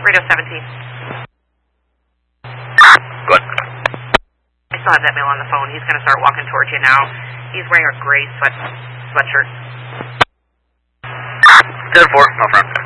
Radio 17. Good. I still have that male on the phone. He's going to start walking towards you now. He's wearing a gray sweatshirt. 10-4, no front.